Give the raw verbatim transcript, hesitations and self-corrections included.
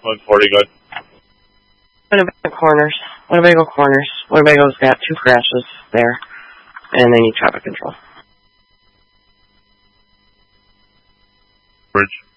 one forty, good. Winnebago Corners. Winnebago Corners. Winnebago's got two crashes there, and they need traffic control. Bridge.